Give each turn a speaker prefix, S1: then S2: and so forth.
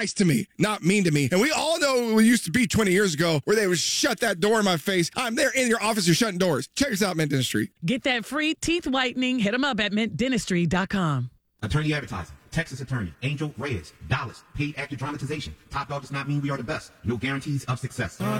S1: nice to me, not mean to me. And we all know it used to be 20 years ago where they would shut that door in my face. I'm there in your office, you're shutting doors. Check us out, Mint Dentistry.
S2: Get that free teeth whitening. Hit them up at mintdentistry.com.
S3: Attorney advertising. Texas attorney. Angel Reyes. Dallas. Paid actor dramatization. Top dog does not mean we are the best. No guarantees of success.